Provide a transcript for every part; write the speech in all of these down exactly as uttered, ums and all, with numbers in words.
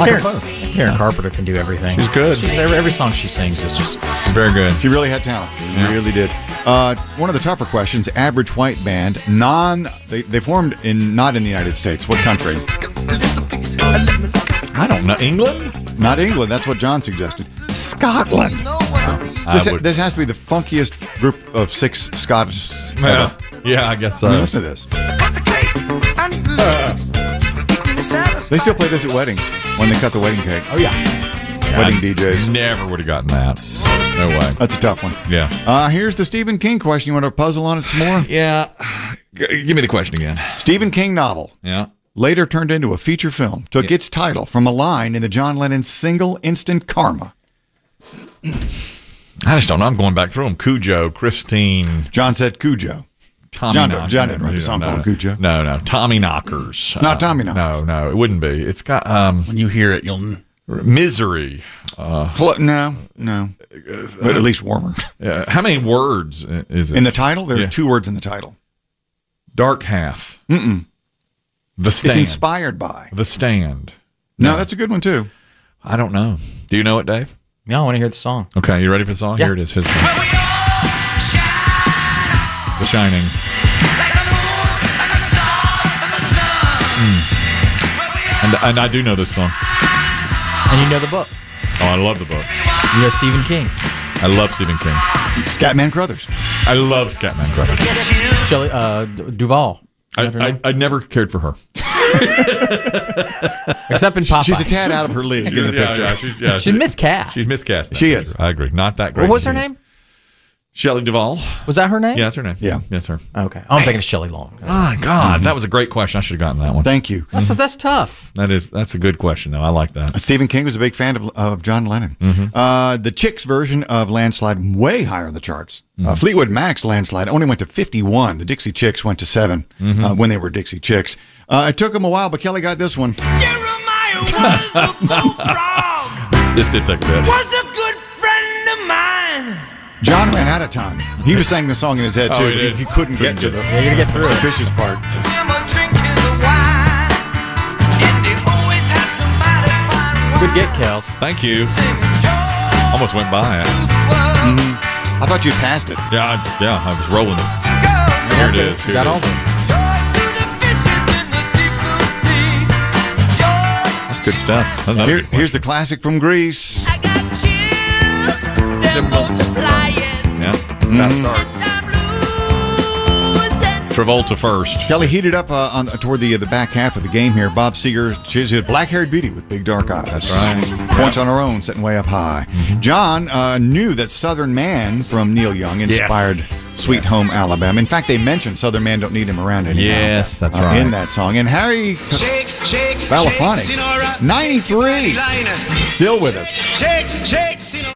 like Karen, them both. Karen Carpenter can do everything. She's good. She's, every, every song she sings is just Very good. She really had talent. She Yeah. really did. Uh, one of the tougher questions: average white band, non. They, they formed in not in the United States. What country? I don't know. England? Not England. That's what John suggested. Scotland. I This, would- this has to be the funkiest group of six Scottish. yeah. ever. yeah, I guess so. I mean, listen to this. They still play this at weddings when they cut the wedding cake. oh yeah. Wedding I D Js. Never would have gotten that. No way. That's a tough one. Yeah. Uh, here's the Stephen King question. You want to puzzle on it some more? Yeah. G- give me the question again. Stephen King novel, Yeah. later turned into a feature film, took its title from a line in the John Lennon single Instant Karma. I just don't know. I'm going back through them. Cujo, Christine, John said Cujo. Tommy John- Knockers. John didn't write a song no, called no. Cujo. No, no. Tommy Knockers. It's not Tommy Knockers. No, no. It wouldn't be. It's got um, When you hear it, you'll. Misery. Uh, Cl- No, no. But at least warmer. uh, how many words i- is it? In the title, there Yeah. are two words in the title. Dark Half. Mm-mm. The It's Stand. inspired by. The Stand. No, that's a good one, too. I don't know. Do you know it, Dave? Yeah, I want to hear the song. Okay, you ready for the song? Yeah. Here it is. His song. The Shining. Mm. And, and I do know this song. And you know the book. Oh, I love the book. You know Stephen King. I love Stephen King. Scatman Crothers. I love Scatman Crothers. Shelley uh, D- Duvall. Is I, that her I, name? I never cared for her. Except in Popeye. She's a tad out of her league in the yeah, picture. yeah, she's, yeah, She's miscast. She's miscast. in that She picture. is. I agree. Not that great. What was her She is. name? Shelley Duvall. Was that her name? Yeah, that's her name. Yeah. That's her. Okay. I'm thinking of Shelley Long. Oh, God. That was a great question. I should have gotten that one. Thank you. That's that's tough. That is, that's a good question, though. I like that. Stephen King was a big fan of, of John Lennon. Mm-hmm. Uh, the Chicks version of Landslide way higher in the charts. Mm-hmm. Uh, Fleetwood Mac's Landslide only went to fifty-one. The Dixie Chicks went to seven Mm-hmm. uh, when they were Dixie Chicks. Uh, it took them a while, but Kelly got this one. Jeremiah was a bullfrog, This did take a bit. was a good friend of mine. John ran out of time. He was saying the song in his head, Oh, too. he but did. he, he couldn't get to the, You gotta get through the it. fishes part. Them a drinking the wine, and they always had somebody find Good get, Kels. Thank you. singing joy Almost went by it. to the world. I thought you'd passed it. Yeah, I, yeah, I was rolling it. Girl, Here it is. Here Got it all is. them. joy to the fishes in the deep blue sea. Joy. That's good stuff. That's another Here, good here's the classic from Greece. I got chills, they're multiplying. question. Yeah. Mm-hmm. That's how it starts. I'm losing. Travolta first. Kelly heated up uh, on toward the uh, the back half of the game here. Bob Seger, she's a black-haired beauty with big dark eyes. That's right. Points on her own, sitting way up high. John uh, knew that Southern Man from Neil Young inspired Yes. Sweet Yes. Home Alabama. In fact, they mentioned Southern Man don't need him around anymore. Yes, that's uh, right. In that song. And Harry Shake, shake, Belafonte, shake, Sinora. ninety-three, still with us. Shake, shake, Sinora.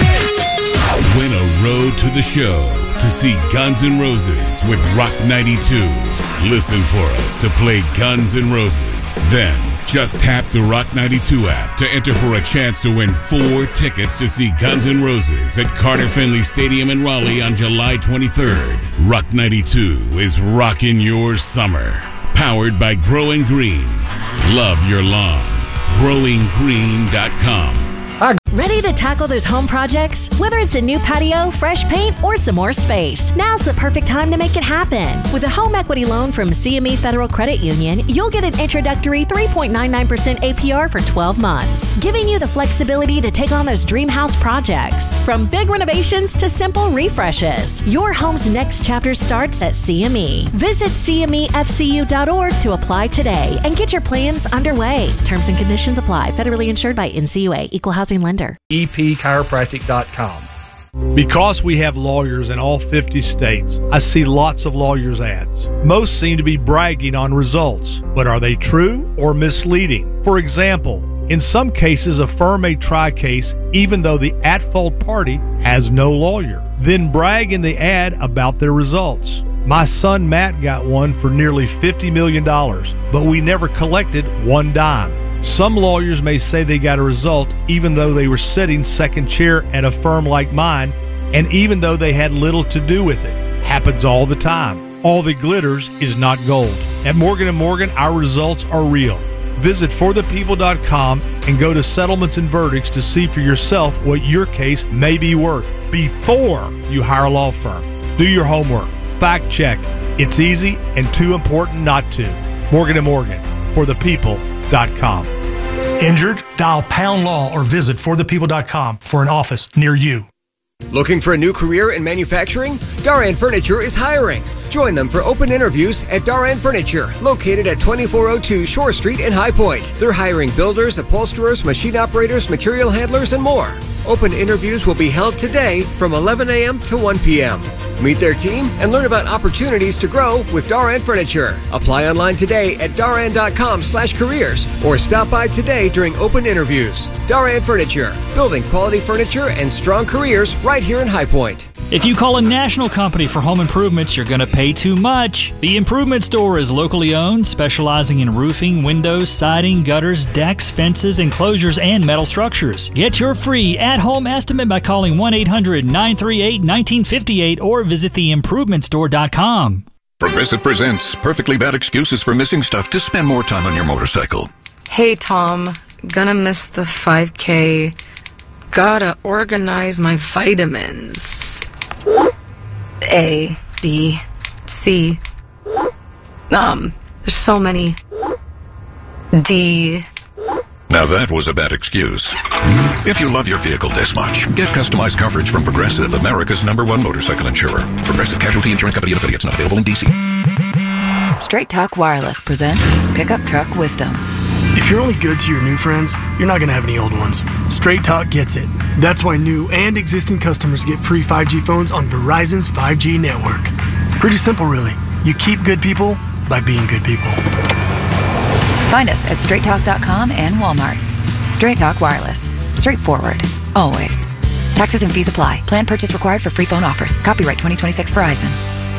Win a road to the show to see Guns N' Roses with Rock ninety-two. Listen for us to play Guns N' Roses. Then just tap the Rock ninety-two app to enter for a chance to win four tickets to see Guns N' Roses at Carter Finley Stadium in Raleigh on July twenty-third. Rock ninety-two is rocking your summer. Powered by Growing Green. Love your lawn. growing green dot com. Ready to tackle those home projects? Whether it's a new patio, fresh paint, or some more space, now's the perfect time to make it happen. With a home equity loan from C M E Federal Credit Union, you'll get an introductory three point nine nine percent A P R for twelve months, giving you the flexibility to take on those dream house projects. From big renovations to simple refreshes, your home's next chapter starts at C M E. Visit C M E F C U dot org to apply today and get your plans underway. Terms and conditions apply. Federally insured by N C U A. Equal housing lender. E P chiropractic dot com. Because we have lawyers in all fifty states, I see lots of lawyers' ads. Most seem to be bragging on results, but are they true or misleading? For example, in some cases, a firm may try a case even though the at-fault party has no lawyer, then brag in the ad about their results. My son Matt got one for nearly fifty million dollars, but we never collected one dime. Some lawyers may say they got a result even though they were sitting second chair at a firm like mine, and even though they had little to do with it. Happens all the time. All that glitters is not gold. At Morgan and Morgan, our results are real. Visit for the people dot com and go to Settlements and Verdicts to see for yourself what your case may be worth before you hire a law firm. Do your homework. Fact check. It's easy and too important not to. Morgan and Morgan, for the people dot com. Injured? Dial pound law or visit for the people dot com for an office near you. Looking for a new career in manufacturing? Daran Furniture is hiring. Join them for open interviews at Daran Furniture, located at twenty-four oh two Shore Street in High Point. They're hiring builders, upholsterers, machine operators, material handlers, and more. Open interviews will be held today from eleven a.m. to one p.m. Meet their team and learn about opportunities to grow with Daran Furniture. Apply online today at daran.com slash careers or stop by today during open interviews. Daran Furniture, building quality furniture and strong careers right here in High Point. If you call a national company for home improvements, you're going to pay too much. The Improvement Store is locally owned, specializing in roofing, windows, siding, gutters, decks, fences, enclosures, and metal structures. Get your free at-home estimate by calling one eight hundred nine three eight one nine five eight or visit the improvement store dot com. Progressive presents perfectly bad excuses for missing stuff to spend more time on your motorcycle. Hey, Tom. Gonna miss the five K. Gotta organize my vitamins. A, B, C. Um, there's so many. D. Now that was a bad excuse. If you love your vehicle this much, get customized coverage from Progressive, America's number one motorcycle insurer. Progressive Casualty Insurance Company and affiliates, not available in D C. Straight Talk Wireless presents Pickup Truck Wisdom. If you're only good to your new friends, you're not going to have any old ones. Straight Talk gets it. That's why new and existing customers get free five G phones on Verizon's five G network. Pretty simple, really. You keep good people by being good people. Find us at straight talk dot com and Walmart. Straight Talk Wireless. Straightforward. Always. Taxes and fees apply. Plan purchase required for free phone offers. Copyright twenty twenty-six Verizon.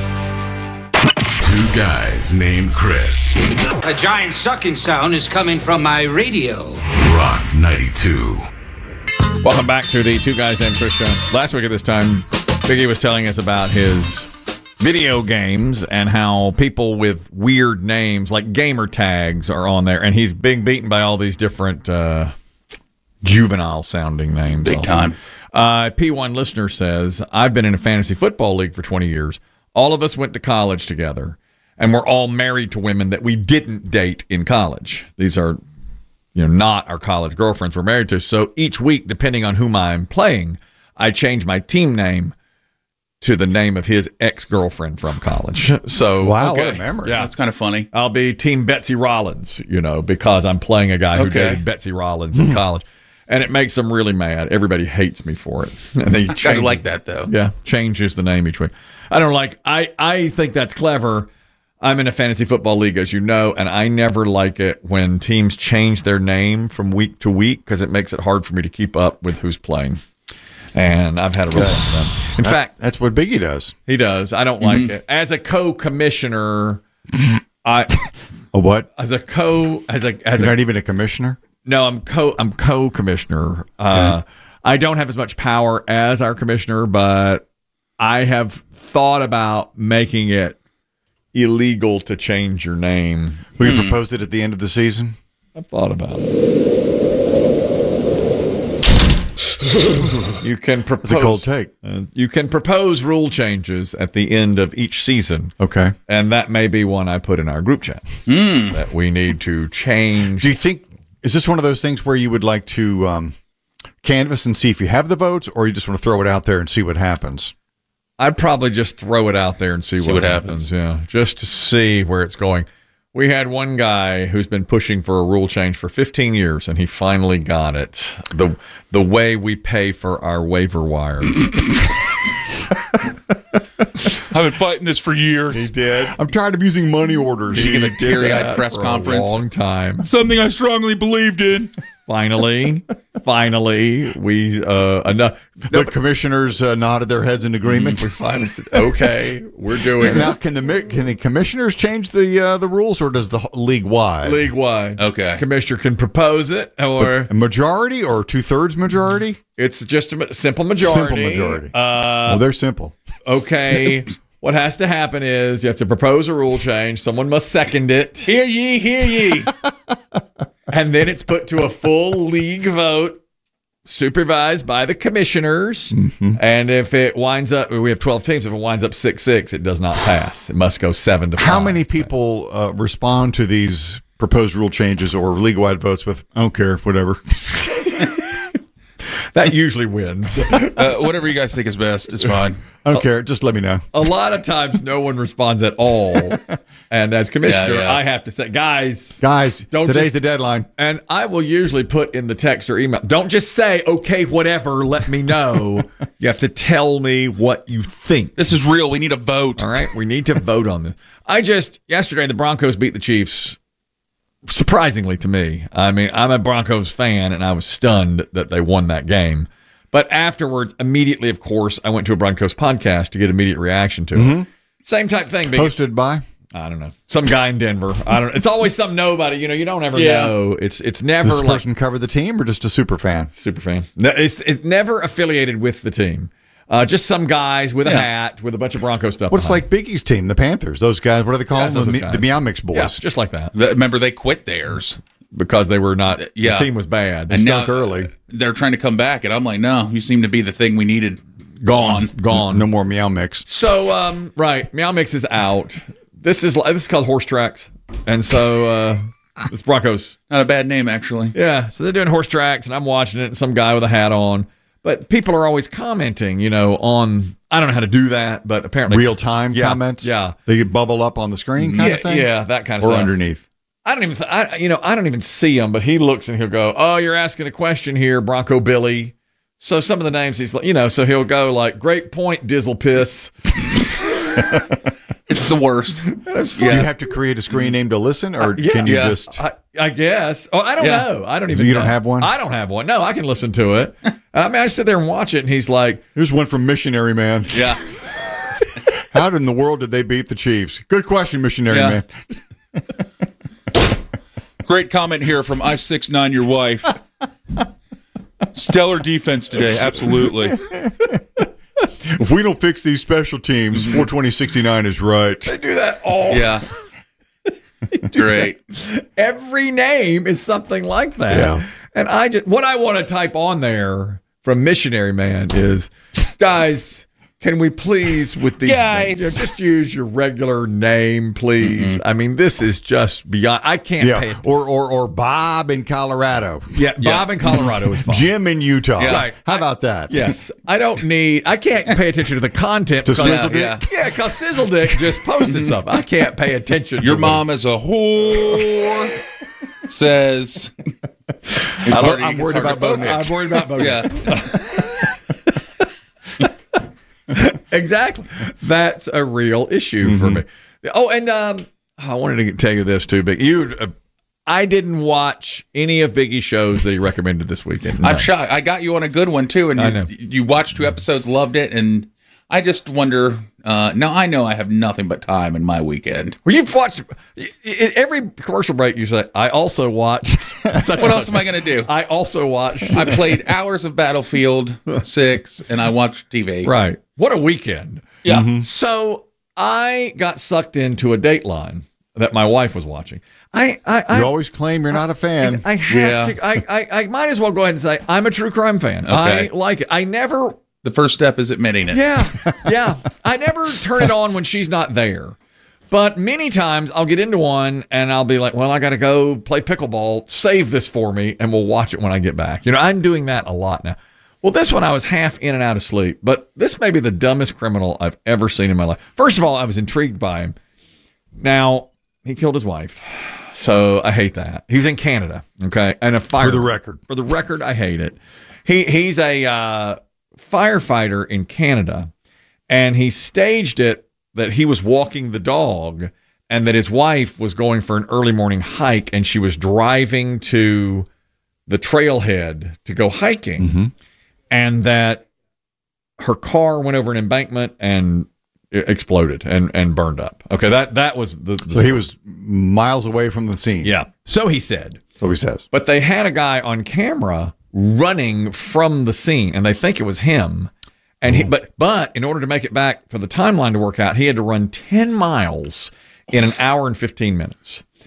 Two guys named Chris. A giant sucking sound is coming from my radio. Rock ninety-two. Welcome back to the Two Guys Named Chris show. Last week at this time, Biggie was telling us about his video games and how people with weird names, like gamer tags, are on there. And he's being beaten by all these different uh, juvenile-sounding names. Big also. time. Uh, P one listener says, I've been in a fantasy football league for twenty years. All of us went to college together, and we're all married to women that we didn't date in college. These are, you know, not our college girlfriends we're married to. So each week, depending on whom I'm playing, I change my team name to the name of his ex-girlfriend from college. So wow, okay. what a memory. Yeah. That's kind of funny. I'll be Team Betsy Rollins, you know, because I'm playing a guy who Okay. dated Betsy Rollins in college. And it makes them really mad. Everybody hates me for it. And they I kind of like that, though. Yeah, changes the name each week. I don't like. I I think that's clever. I'm in a fantasy football league, as you know, and I never like it when teams change their name from week to week because it makes it hard for me to keep up with who's playing. And I've had a rough one with them. In That- fact, that's what Biggie does. he does. I don't like it. As a co-commissioner, I A what? as a co as a as You're a not even a commissioner? no, I'm co I'm co-commissioner. Uh, I don't have as much power as our commissioner, but I have thought about making it illegal to change your name. Will you propose it at the end of the season? I've thought about it. You can propose. It's a cold take. Uh, you can propose rule changes at the end of each season. Okay. And that may be one I put in our group chat that we need to change. Do you think, is this one of those things where you would like to um, canvass and see if you have the votes, or you just want to throw it out there and see what happens? I'd probably just throw it out there and see, See what, what happens. Yeah, just to see where it's going. We had one guy who's been pushing for a rule change for fifteen years, and he finally got it. The the way we pay for our waiver wire. I've been fighting this for years. He did. I'm tired of using money orders. Did you give a did teary-eyed that press for conference? A long time. Something I strongly believed in. Finally, finally, we uh enough. The commissioners uh, nodded their heads in agreement. We finally said, "Okay, we're doing it." Now, can the mi- can the commissioners change the uh, the rules, or does the whole- league wide? League wide. Okay. Commissioner can propose it, or A majority or two thirds majority? it's just a ma- simple majority. Simple majority. Uh, well, they're simple. okay. What has to happen is you have to propose a rule change. Someone must second it. Hear ye, hear ye. and then it's put to a full league vote, supervised by the commissioners. Mm-hmm. And if it winds up, we have twelve teams. If it winds up six six, it does not pass. It must go seven to five. How many people uh, respond to these proposed rule changes or league-wide votes with, I don't care, whatever? That usually wins. Uh, whatever you guys think is best is fine. I don't care. Just let me know. A lot of times, no one responds at all. And as commissioner, Yeah, yeah. I have to say, guys, Guys, don't today's just- the deadline. And I will usually put in the text or email, don't just say, okay, whatever, let me know. You have to tell me what you think. This is real. We need a vote. All right, we need to vote on this. I just, yesterday, the Broncos beat the Chiefs, surprisingly to me. I mean, I'm a Broncos fan, and I was stunned that they won that game. But afterwards, immediately, of course, I went to a Broncos podcast to get immediate reaction to Mhm. it. Same type thing. Big, Posted by? I don't know, some guy in Denver. I don't. It's always some nobody. You know, you don't ever Yeah. know. It's it's never Does this like person cover the team or just a super fan? super fan. No, it's it's never affiliated with the team. Uh, just some guys with a Yeah. hat with a bunch of Bronco stuff. What's behind. like Biggie's team, the Panthers? Those guys, what do they call Yeah, them? those The, guys. the Meow Mix boys. Yeah, just like that. Th- Remember, they quit theirs. Because they were not. Yeah. The team was bad. They And stunk now early. They're trying to come back, and I'm like, no, you seem to be the thing we needed. Gone. Gone. No more Meow Mix. So, um, right, Meow Mix is out. This is this is called Horse Tracks, and so uh, it's Broncos. Not a bad name, actually. Yeah, so they're doing Horse Tracks, and I'm watching it, and some guy with a hat on. But people are always commenting, you know, on I don't know how to do that, but apparently Real time Yeah, comments? Yeah, They could bubble up on the screen kind yeah, of thing? yeah, that kind of Or stuff. underneath. I don't even, th- I, you know, I don't even see him, but he looks and he'll go, "Oh, you're asking a question here, Bronco Billy." So some of the names he's like, you know, so he'll go like, "Great point, Dizzle Piss." It's the worst. Do you have to create a screen name to listen, or Yeah, can you yeah. just? I, I guess. Oh, I don't Yeah. know. I don't even. You know. don't have one? I don't have one. No, I can listen to it. I mean, I sit there and watch it, and he's like, Here's one from Missionary Man. Yeah. How in the world did they beat the Chiefs? Good question, Missionary Yeah. Man. Great comment here from I six nine, your wife. Stellar defense today, absolutely. If we don't fix these special teams, four twenty sixty-nine is right. "They do that all." Yeah. Great. Every name is something like that. Yeah. And I just what I want to type on there from Missionary Man is, guys, can we please with these Guys. names, you know, just use your regular name, please? I mean, this is just beyond. I can't pay. Yeah, it. or or or Bob in Colorado, Yeah, Bob in Colorado is fine. Jim in Utah. Yeah. Right. How about that? Yes, I don't need. I can't pay attention to the content To because Sizzle Dick? yeah, yeah, because Sizzle Dick just posted something. I can't pay attention. Your to mom is a whore, says. It's I- hard- I'm it's worried hard to about both. focus. I'm worried about both. Yeah. Exactly. That's a real issue for me. Oh, and um, I wanted to tell you this too, Big. You, uh, I didn't watch any of Biggie's shows that he recommended this weekend. I'm None. shocked. I got you on a good one too, and I you, know. you watched two episodes, loved it, and I just wonder. Uh, now I know I have nothing but time in my weekend. Well, you've watched i- i- every commercial break. You say, "I also watched." such What and else such." am I going to do? I also watched. I played hours of Battlefield six, and I watched T V. Right. What a weekend. Yeah. Mm-hmm. So I got sucked into a Dateline that my wife was watching. I, I, I You always claim you're not a fan. I have to. I, I, I might as well go ahead and say I'm a true crime fan. I Okay. like it. I never. The first step is admitting it. Yeah, yeah. I never turn it on when she's not there. But many times I'll get into one and I'll be like, well, I got to go play pickleball. Save this for me and we'll watch it when I get back. You know, I'm doing that a lot now. Well, this one I was half in and out of sleep, but this may be the dumbest criminal I've ever seen in my life. First of all, I was intrigued by him. Now, he killed his wife. So I hate that. He was in Canada, okay? And a fire For the record. For the record, I hate it. He he's a uh, firefighter in Canada, and he staged it that he was walking the dog and that his wife was going for an early morning hike and she was driving to the trailhead to go hiking, Mm-hmm. and that her car went over an embankment and it exploded and, and burned up. Okay, that that was the, the So he was miles away from the scene. yeah. So he said. So he says. But they had a guy on camera running from the scene, and they think it was him. And he, but but in order to make it back for the timeline to work out, he had to run ten miles in an hour and fifteen minutes.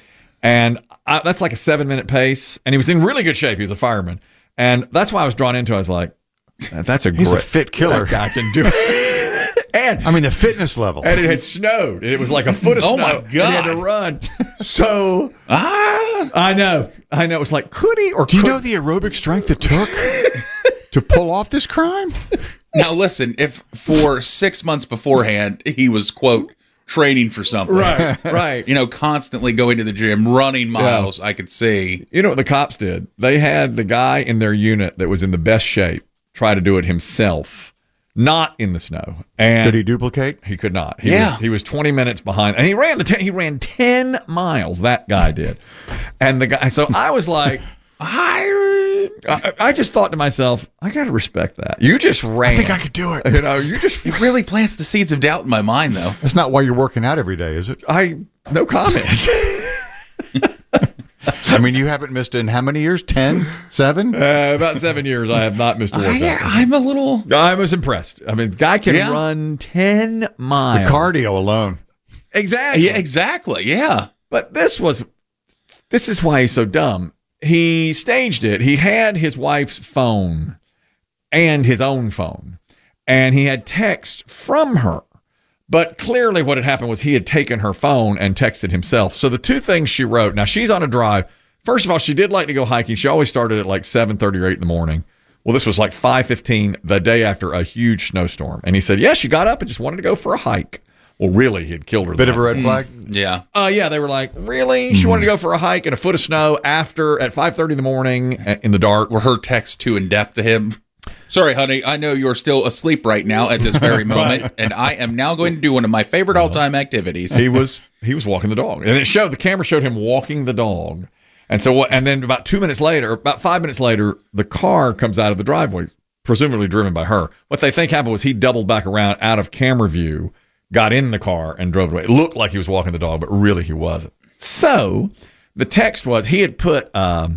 And I, that's like a seven minute pace. And he was in really good shape. He was a fireman. And that's why I was drawn into it. I was like, that's a He's great a fit killer. That guy can do it. And I mean, the fitness level. And it had snowed. And it was like a foot of Oh, snow. my And he had to God. run. So Ah, I know. I know. It was like, could he or Do you could know the aerobic strength it took to pull off this crime? now listen. If for six months beforehand he was quote training for something, Right, right. You know, constantly going to the gym, running miles, I could see. You know what the cops did? They had the guy in their unit that was in the best shape try to do it himself, not in the snow. And Did he duplicate? He could not. He Yeah. was, he was twenty minutes behind, and he ran the ten, he ran ten miles. That guy did, and the guy. So I was like, I, I, I just thought to myself, I got to respect that. You just ran. I think I could do it. You know, you just. It really plants the seeds of doubt in my mind, though. That's not why you're working out every day, is it? I no comment. I mean, you haven't missed in how many years? Ten? Seven? Uh, about seven years, I have not missed a workout. I, I'm a little. I was impressed. I mean, the guy can Yeah. run ten miles. The cardio alone. Exactly. Yeah, exactly. Yeah. But this was, this is why he's so dumb. He staged it. He had his wife's phone and his own phone, and he had text from her. But clearly what had happened was he had taken her phone and texted himself. So the two things she wrote, now she's on a drive. First of all, she did like to go hiking. She always started at like seven thirty or eight in the morning. Well, this was like five fifteen the day after a huge snowstorm. And he said, yeah, she got up and just wanted to go for a hike. Well, really, he had killed her. Bit the of a night. red flag? Yeah. Uh, yeah, they were like, really? She wanted to go for a hike in a foot of snow after at five thirty in the morning in the dark. Were her texts too in depth to him? Sorry, honey. I know you're still asleep right now at this very moment, Right. and I am now going to do one of my favorite all-time activities. He was he was walking the dog, and it showed the camera showed him walking the dog, and so what? And then about two minutes later, about five minutes later, the car comes out of the driveway, presumably driven by her. What they think happened was he doubled back around out of camera view, got in the car, and drove away. It looked like he was walking the dog, but really he wasn't. So the text was he had put um,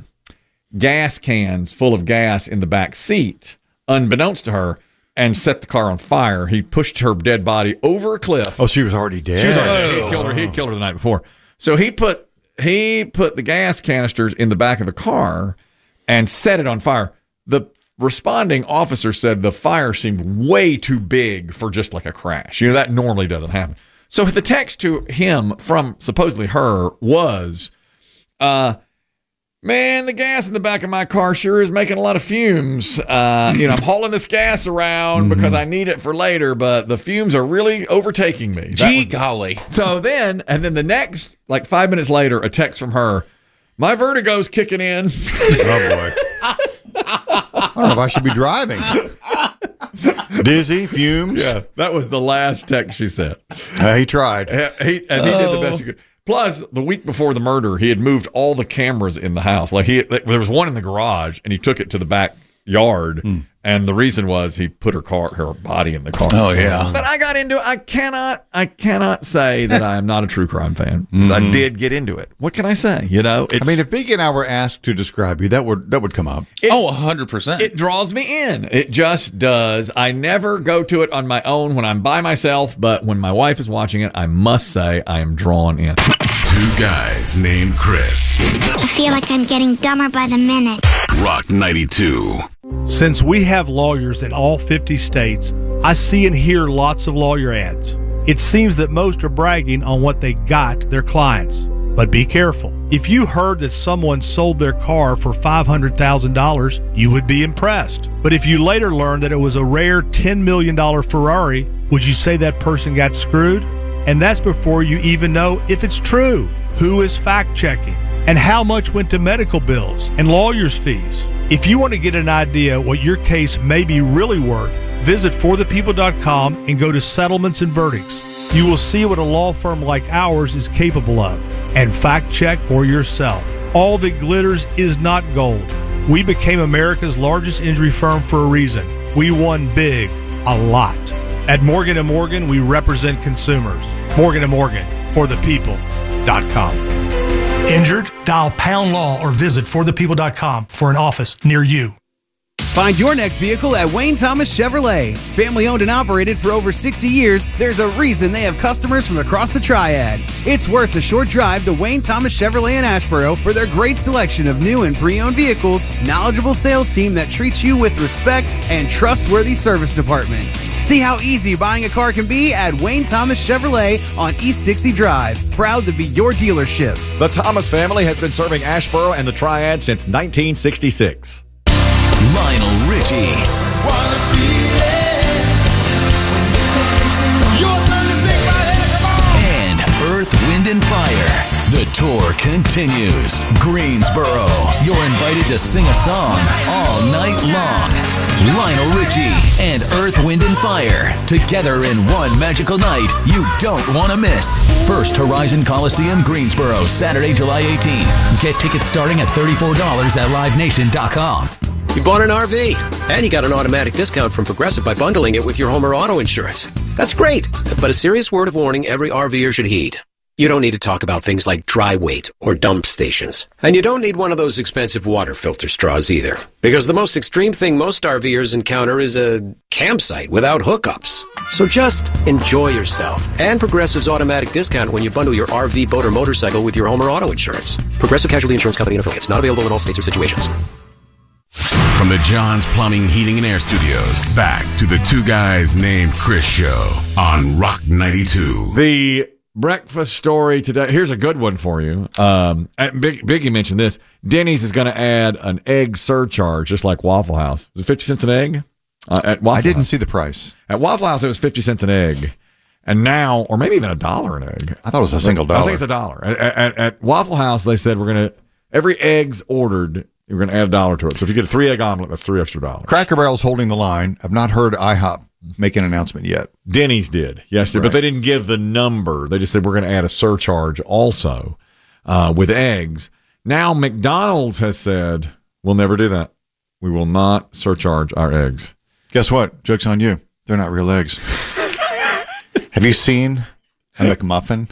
gas cans full of gas in the back seat, unbeknownst to her, and set the car on fire. He pushed her dead body over a cliff. Oh, she was already dead. She was already dead. He had killed her. He had killed her the night before. So he put he put the gas canisters in the back of the car and set it on fire. The responding officer said the fire seemed way too big for just like a crash. You know, that normally doesn't happen. So the text to him from supposedly her was, uh, man, the gas in the back of my car sure is making a lot of fumes. Uh, you know, I'm hauling this gas around because I need it for later, but the fumes are really overtaking me. That Gee was- golly. So then, and then the next, like five minutes later, a text from her, my vertigo's kicking in. Oh, boy. I don't know if I should be driving. Dizzy, fumes. Yeah, that was the last text she sent. Uh, he tried. He, he- and he did the best he could. Plus, the week before the murder, he had moved all the cameras in the house. Like he, there was one in the garage, and he took it to the backyard. Hmm. And the reason was he put her car, her body in the car. Oh, yeah. But I got into it. I cannot, I cannot say that I am not a true crime fan. 'Cause I did get into it. What can I say? You know, it's, I mean, if Biggie and I were asked to describe you, that would that would come up. It- oh, one hundred percent. it draws me in. It just does. I never go to it on my own when I'm by myself, but when my wife is watching it, I must say I am drawn in. Two guys named Chris. I feel like I'm getting dumber by the minute. Rock ninety-two. Since we have lawyers in all fifty states, I see and hear lots of lawyer ads. It seems that most are bragging on what they got their clients. But be careful. If you heard that someone sold their car for five hundred thousand dollars, you would be impressed. But if you later learned that it was a rare ten million dollars Ferrari, would you say that person got screwed? And that's before you even know if it's true. Who is fact-checking? And how much went to medical bills and lawyers' fees? If you want to get an idea what your case may be really worth, visit for the people dot com and go to Settlements and Verdicts. You will see what a law firm like ours is capable of. And fact-check for yourself. All that glitters is not gold. We became America's largest injury firm for a reason. We won big, a lot. At Morgan and Morgan, we represent consumers. Morgan and Morgan, for the people dot com. Injured? Dial pound law or visit for the people dot com for an office near you. Find your next vehicle at Wayne Thomas Chevrolet. Family owned and operated for over sixty years, there's a reason they have customers from across the Triad. It's worth the short drive to Wayne Thomas Chevrolet in Asheboro for their great selection of new and pre-owned vehicles, knowledgeable sales team that treats you with respect, and trustworthy service department. See how easy buying a car can be at Wayne Thomas Chevrolet on East Dixie Drive. Proud to be your dealership. The Thomas family has been serving Asheboro and the Triad since nineteen sixty-six. Lionel Richie. And Earth, Wind, and Fire. The tour continues. Greensboro. You're invited to sing a song all night long. Lionel Richie and Earth, Wind, and Fire. Together in one magical night you don't want to miss. First Horizon Coliseum, Greensboro, Saturday, July eighteenth. Get tickets starting at thirty-four dollars at live nation dot com. You bought an R V, and you got an automatic discount from Progressive by bundling it with your home or auto insurance. That's great, but a serious word of warning every RVer should heed. You don't need to talk about things like dry weight or dump stations. And you don't need one of those expensive water filter straws either. Because the most extreme thing most RVers encounter is a campsite without hookups. So just enjoy yourself. And Progressive's automatic discount when you bundle your R V, boat, or motorcycle with your home or auto insurance. Progressive Casualty Insurance Company and affiliates. Not available in all states or situations. From the John's Plumbing, Heating, and Air Studios, back to the Two Guys Named Chris show on Rock ninety-two. The breakfast story today. Here's a good one for you. Um, Big, Biggie mentioned this. Denny's is going to add an egg surcharge, just like Waffle House. Is it fifty cents an egg? Uh, at Waffle I didn't House. see the price. At Waffle House, it was fifty cents an egg. And now, or maybe even a dollar an egg. I thought it was a single dollar. I think it's a dollar. At, at, at Waffle House, they said we're going to, every egg's ordered, you're going to add a dollar to it. So if you get a three egg omelet, that's three extra dollars. Cracker Barrel's holding the line. I've not heard IHOP make an announcement yet. Denny's did yesterday, Right. but they didn't give the number. They just said we're going to add a surcharge also uh, with eggs. Now McDonald's has said we'll never do that. We will not surcharge our eggs. Guess what? Joke's on you. They're not real eggs. Have you seen a McMuffin?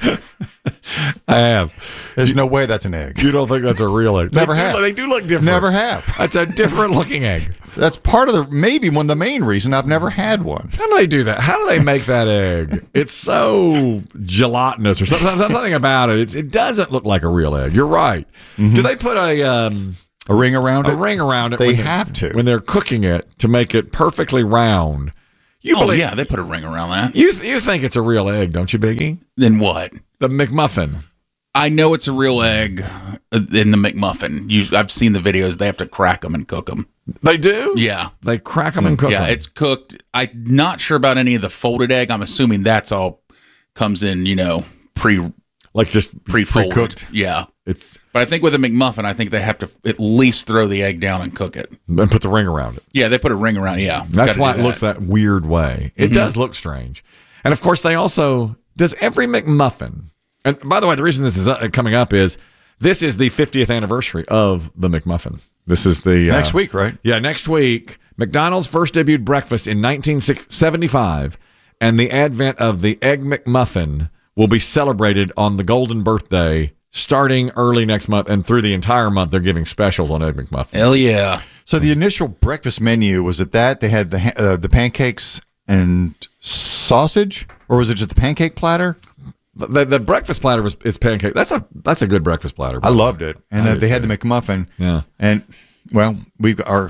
I have. There's no way that's an egg. You don't think that's a real egg? Never they have. Do, they do look different. Never have. That's a different looking egg. That's part of the, maybe one of the main reason I've never had one. How do they do that? How do they make that egg? It's so gelatinous or something. Something about it. It's, it doesn't look like a real egg. You're right. Mm-hmm. Do they put a um, a ring around a it? A ring around it. They when have to when they're cooking it to make it perfectly round. You oh believe, yeah, they put a ring around that. You you think it's a real egg, don't you, Biggie? Then what? The McMuffin. I know it's a real egg in the McMuffin. You, I've seen the videos. They have to crack them and cook them. They do? Yeah. They crack them and cook yeah, them. Yeah, it's cooked. I'm not sure about any of the folded egg. I'm assuming that's all comes in, you know, pre like just pre-folded. Pre-cooked. Yeah. It's But I think with a McMuffin, I think they have to at least throw the egg down and cook it. And put the ring around it. Yeah, they put a ring around. Yeah. That's Gotta why do it that. looks that weird way. It Mm-hmm. does look strange. And of course, they also, does every McMuffin, and by the way, the reason this is uh, coming up is this is the fiftieth anniversary of the McMuffin. This is the uh, Next week, right? Yeah, next week. McDonald's first debuted breakfast in nineteen seventy-five, and the advent of the Egg McMuffin will be celebrated on the golden birthday starting early next month, and through the entire month, they're giving specials on Egg McMuffins. Hell yeah. So the initial breakfast menu, was it that? They had the ha- uh, the pancakes and sausage? Or was it just the pancake platter? The, the, the breakfast platter was is pancake. That's a that's a good breakfast platter. I loved it. And I uh, did they had too. the McMuffin. Yeah. And, well, we are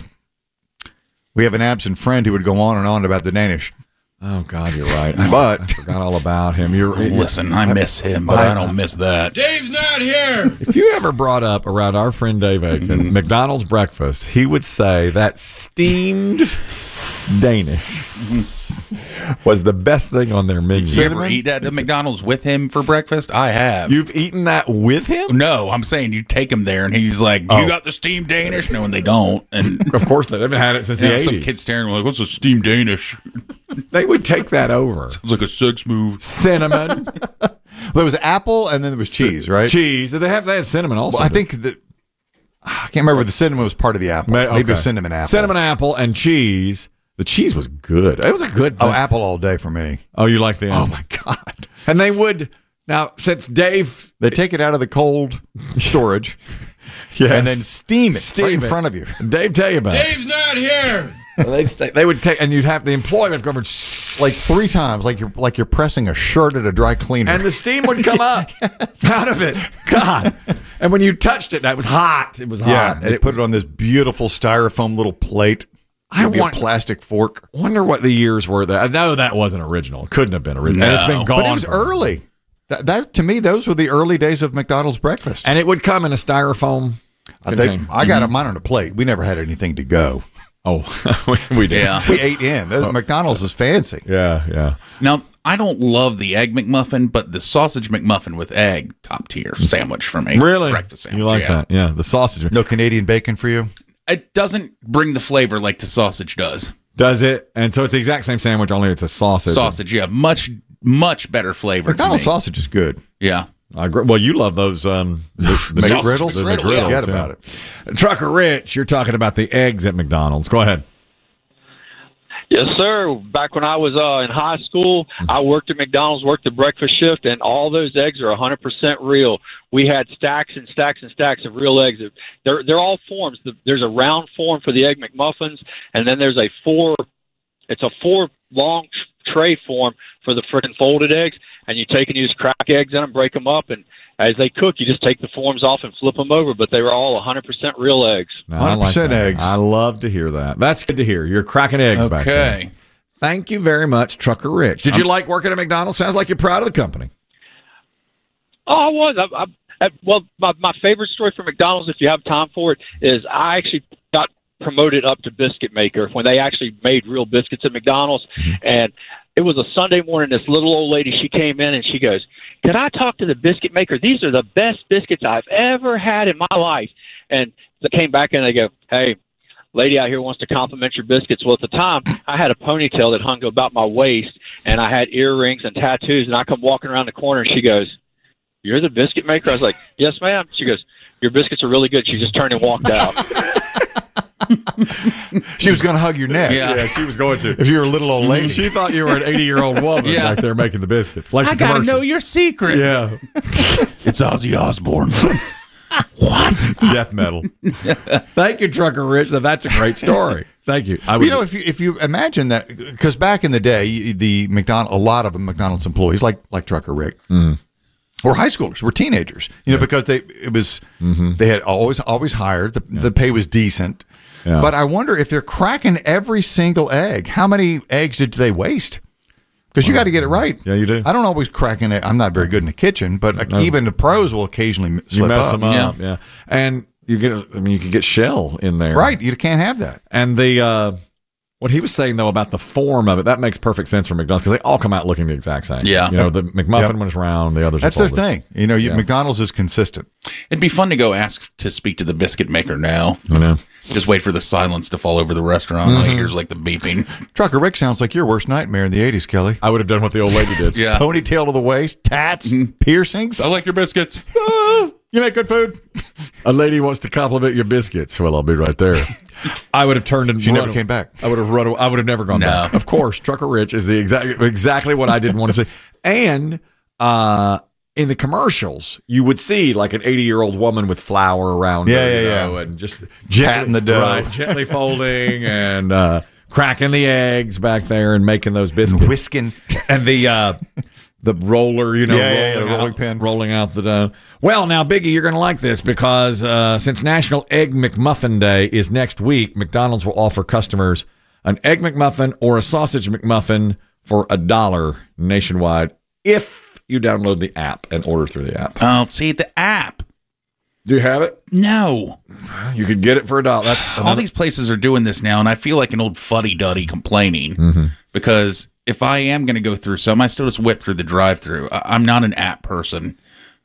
we have an absent friend who would go on and on about the Danish. Oh, God, you're right. I, But I forgot all about him. You're Listen, I miss him, but I don't miss that. Dave's not here. If you ever brought up around our friend Dave Aiken McDonald's breakfast, he would say that steamed Danish was the best thing on their menu. You ever eat at the McDonald's with him for breakfast? I have. You've eaten that with him? No, I'm saying you take him there and he's like, Oh. "You got the steamed Danish?" No, and they don't. And Of course, they haven't had it since you the know, some eighties. kids staring like, "What's a steamed Danish?" They would take that over. Sounds like a sex move. Cinnamon, there was apple and then there was cheese, right? cheese. Did they have they had cinnamon also? Well, I think that I can't remember if the cinnamon was part of the apple. May- Maybe it was okay. cinnamon apple. Cinnamon apple and cheese. The cheese was good. It was a good. Oh, apple all day for me. Oh, you like the apple? Oh my god! And they would now since Dave They take it out of the cold storage. Yes. And then steam it Steam right in it. front of you. Dave, tell you about it. Dave's not here. they, they would take, and you'd have the employee would have covered like three times, like you're like you're pressing a shirt at a dry cleaner, and the steam would come up out of it. God! And when you touched it, that was hot. It was hot. Yeah, and they it put it on this beautiful styrofoam little plate. I Maybe want a plastic fork. Wonder what the years were there. I know that wasn't original. It couldn't have been original. And it's been gone. But it was from- early. That, that to me, those were the early days of McDonald's breakfast. and it would come in a styrofoam. I container. think I got a mine on a plate. We never had anything to go. Oh, we, we did. Yeah. We ate in. Those- McDonald's is fancy. Yeah, yeah. Now, I don't love the Egg McMuffin, but the Sausage McMuffin with egg, top tier sandwich for me. Really? Breakfast sandwich. You like yeah. that? Yeah, the sausage. No Canadian bacon for you? It doesn't bring the flavor like the sausage does. Does it? And so it's the exact same sandwich, only it's a sausage. Sausage, yeah. Much, much better flavor. McDonald's to me. sausage is good. Yeah. I agree. Well, you love those um, the, the McGriddles? The, the McGriddle, McGriddles, yeah. Forget about it. Trucker Rich, you're talking about the eggs at McDonald's. Go ahead. Yes, sir. Back when I was uh, in high school, I worked at McDonald's, worked the breakfast shift, and all those eggs are one hundred percent real. We had stacks and stacks and stacks of real eggs. They're they're all forms. There's a round form for the Egg McMuffins, and then there's a four. It's a four long tray form for the frickin' folded eggs, and you take and you just crack eggs in them, break them up, and as they cook, you just take the forms off and flip them over. But they were all one hundred percent real eggs. No, one hundred percent I like that. eggs. I love to hear that. That's good to hear. You're cracking eggs back there. Okay. Thank you very much, Trucker Rich. Did you like working at McDonald's? Sounds like you're proud of the company. Oh, I was. I, I, I, well, my, my favorite story from McDonald's, if you have time for it, is I actually got promoted up to biscuit maker when they actually made real biscuits at McDonald's. And it was a Sunday morning. This little old lady, she came in and she goes, "Can I talk to the biscuit maker? These are the best biscuits I've ever had in my life." And they came back and they go, "Hey, lady out here wants to compliment your biscuits." Well, at the time, I had a ponytail that hung about my waist, and I had earrings and tattoos, and I come walking around the corner, and she goes, "You're the biscuit maker?" I was like, "Yes, ma'am." She goes, "Your biscuits are really good." She just turned and walked out. She was going to hug your neck. Yeah. Yeah, she was going to. If you were a little old lady. She thought you were an eighty-year-old woman Yeah. back there making the biscuits. Like I the got to commercial. know your secret. Yeah. It's Ozzy Osbourne. What? It's death metal. Thank you, Trucker Rich. Now, that's a great story. Thank you. I You know, if you if you imagine that, because back in the day, the McDonald, a lot of McDonald's employees, like like Trucker Rick, Mm. were high schoolers, were teenagers. You know, because they it was Mm-hmm. they had always always hired. The, the pay was decent, Yeah. but I wonder if they're cracking every single egg. How many eggs did they waste? Because you got to get it right. Yeah, you do. I don't always crack an egg. I'm not very good in the kitchen, but like, No. even the pros will occasionally m- you slip mess up. them up. Yeah. And you get, I mean, you can get shell in there. Right, you can't have that. And the, uh, what he was saying, though, about the form of it, that makes perfect sense for McDonald's because they all come out looking the exact same. Yeah. You know, the McMuffin Yep. one is round, the others That's are their folded. thing. You know, you, Yeah. McDonald's is consistent. It'd be fun to go ask to speak to the biscuit maker now. I know. Just wait for the silence to fall over the restaurant. Mm-hmm. Like, here's like the beeping. Trucker Rick sounds like your worst nightmare in the eighties, Kelly. I would have done what the old lady did. Yeah. Ponytail to the waist, tats, piercings. I like your biscuits. Ah, you make good food. A lady wants to compliment your biscuits. Well, I'll be right there. I would have turned and She run never came back. I would have run. I would have never gone No. back. Of course, Trucker Rich is the exact exactly what I didn't want to see. And uh, in the commercials, you would see like an eighty-year-old woman with flour around Yeah, her, yeah, you yeah. know, and just gently, Patting the dough. right, gently folding and uh, cracking the eggs back there and making those biscuits, Whisking. and the uh, the roller, you know, Yeah, yeah, yeah, rolling, the rolling out, pin. rolling out the dough. Well, now, Biggie, you're going to like this because uh, since National Egg McMuffin Day is next week, McDonald's will offer customers an Egg McMuffin or a Sausage McMuffin for a dollar nationwide if you download the app and order through the app. Oh, see, the app. Do you have it? No. You could get it for a dollar. That's All these places are doing this now, and I feel like an old fuddy-duddy complaining Mm-hmm. because if I am going to go through some, I still just whip through the drive-through. I- I'm not an app person.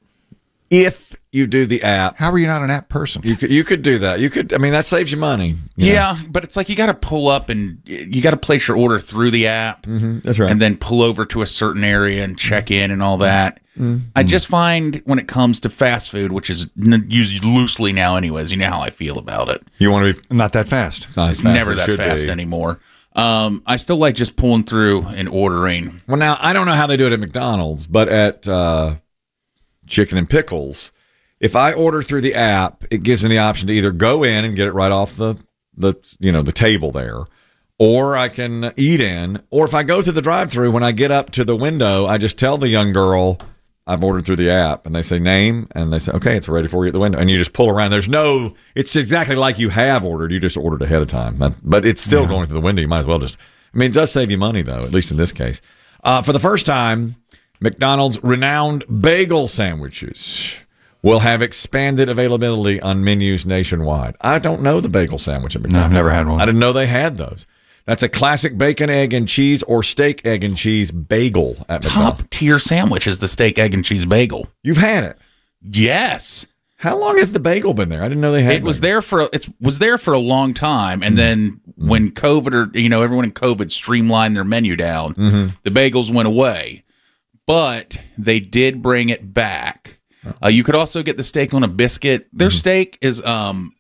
If you do the app, How are you not an app person? you could you could do that. You could. I mean, that saves you money. you know. Yeah, but it's like you got to pull up and you got to place your order through the app. Mhm, that's right. And then pull over to a certain area and check in and all that. Mm-hmm. I just find when it comes to fast food, which is n- used loosely now, anyways, you know how I feel about it. You want to be Not that fast. not as It's fast never as it that should fast be. anymore. Um, I still like just pulling through and ordering. Well, now I don't know how they do it at McDonald's, but at uh, Chicken and Pickles, if I order through the app, it gives me the option to either go in and get it right off the the you know the table there, or I can eat in, or if I go through the drive-thru, when I get up to the window, I just tell the young girl I've ordered through the app, and they say name, and they say, okay, it's ready for you at the window, and you just pull around. There's no, it's exactly like you have ordered. You just ordered ahead of time, but it's still yeah. going through the window. You might as well just, I mean, it does save you money, though, at least in this case. Uh, for the first time, McDonald's renowned bagel sandwiches will have expanded availability on menus nationwide. I don't know the bagel sandwich at McDonald's. No, I've never had one. I didn't know they had those. That's a classic bacon, egg, and cheese or steak, egg, and cheese bagel at McDonald's. Top tier sandwich is the steak, egg, and cheese bagel. You've had it? Yes. How long has the bagel been there? I didn't know they had it. It was there for it was there for a long time, and mm-hmm. then when COVID or you know everyone in COVID streamlined their menu down, mm-hmm. the bagels went away. But they did bring it back. Uh, you could also get the steak on a biscuit. Their mm-hmm. steak is um.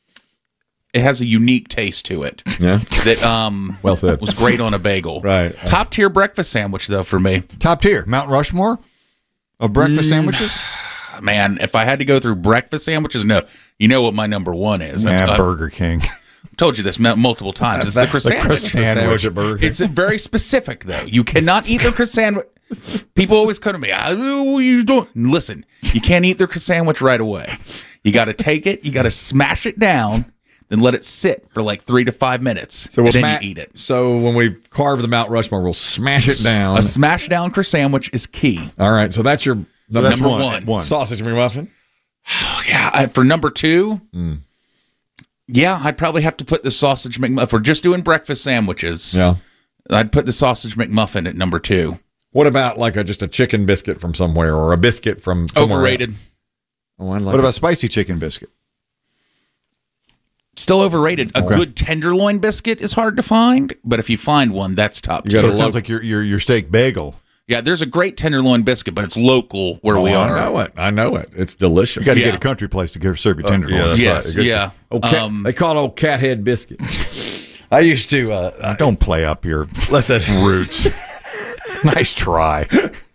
It has a unique taste to it. Yeah. That um well said. Was great on a bagel. Right. Top tier breakfast sandwich though for me. Top tier. Mount Rushmore of breakfast mm. sandwiches? Man, if I had to go through breakfast sandwiches, no. You know what my number one is. Yeah, I, Burger King. I've told you this multiple times. It's the croissant sandwich. sandwich at Burger King. It's very specific though. You cannot eat the croissant sandwich. People always come to me, what are you doing? Listen, you can't eat the croissant sandwich right away. You got to take it, you got to smash it down. Then let it sit for like three to five minutes, so we'll and then sma- you eat it. So when we carve the Mount Rushmore, we'll smash it down. A smash down croissant sandwich is key. All right, so that's your so that's number one. one. one. Sausage McMuffin. Oh, yeah, I, for number two, mm. yeah, I'd probably have to put the sausage McMuffin. If we're just doing breakfast sandwiches, yeah, I'd put the sausage McMuffin at number two. What about like a just a chicken biscuit from somewhere or a biscuit from somewhere overrated? Else? Oh, I like what it. about spicy chicken biscuit? Still overrated. A okay. good tenderloin biscuit is hard to find, but if you find one, that's top. So it sounds like your, your your steak bagel. Yeah, there's a great tenderloin biscuit, but it's local where oh, we are. I know it. I know it. It's delicious. You got to yeah. get a country place to give, serve your tenderloin. Uh, yeah, yes, right. yeah. Old cat, um, they call it old cat head biscuit. I used to. Uh, uh, don't play up your listen roots. Nice try.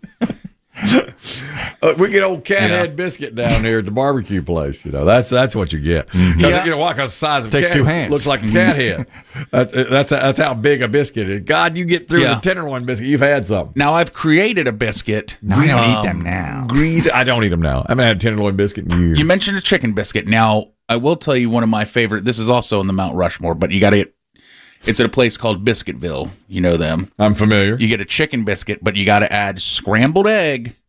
Uh, we get old cat yeah. head biscuit down here at the barbecue place. You know, that's that's what you get. Mm-hmm. Yeah. You know, why? Because the size of takes cat two hands. Looks like a cat head. That's that's that's how big a biscuit is. God, you get through yeah. the tenderloin biscuit, you've had something. Now I've created a biscuit. No, I don't um, eat them now. Grease. I don't eat them now. I haven't had a tenderloin biscuit in years. You mentioned a chicken biscuit. Now I will tell you one of my favorite. This is also in the Mount Rushmore, but you got to get. It's at a place called Biscuitville. You know them. I'm familiar. You get a chicken biscuit, but you got to add scrambled egg.